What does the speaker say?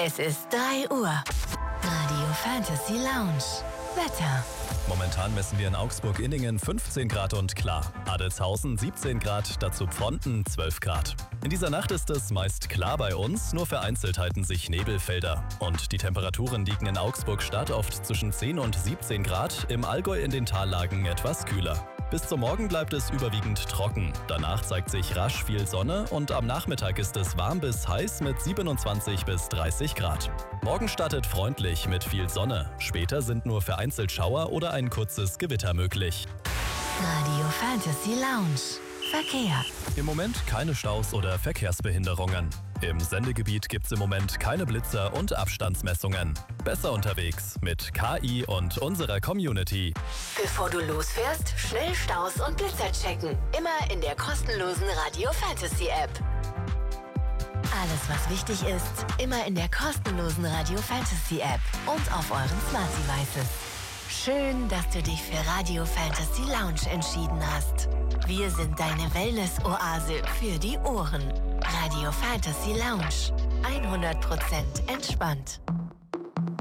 Es ist 3 Uhr. Radio Fantasy Lounge. Wetter. Momentan messen wir in Augsburg-Inningen 15 Grad und klar. Adelzhausen 17 Grad, dazu Pfronten 12 Grad. In dieser Nacht ist es meist klar bei uns, nur vereinzelt halten sich Nebelfelder. Und die Temperaturen liegen in Augsburg-Stadt oft zwischen 10 und 17 Grad, im Allgäu in den Tallagen etwas kühler. Bis zum Morgen bleibt es überwiegend trocken. Danach zeigt sich rasch viel Sonne und am Nachmittag ist es warm bis heiß mit 27 bis 30 Grad. Morgen startet freundlich mit viel Sonne. Später sind nur vereinzelt Schauer oder ein kurzes Gewitter möglich. Radio Fantasy Lounge. Verkehr. Im Moment keine Staus oder Verkehrsbehinderungen. Im Sendegebiet gibt's im Moment keine Blitzer und Abstandsmessungen. Besser unterwegs mit KI und unserer Community. Bevor du losfährst, schnell Staus und Blitzer checken. Immer in der kostenlosen Radio Fantasy App. Alles, was wichtig ist, immer in der kostenlosen Radio Fantasy App und auf euren Smart Devices. Schön, dass du dich für Radio Fantasy Lounge entschieden hast. Wir sind deine Wellness-Oase für die Ohren. Radio Fantasy Lounge. 100% entspannt.